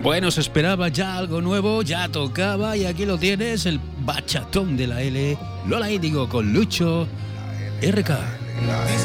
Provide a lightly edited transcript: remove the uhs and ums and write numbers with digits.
Bueno, se esperaba ya algo nuevo, ya tocaba y aquí lo tienes, el bachatón de la L, Lola Índigo con Lucho RK.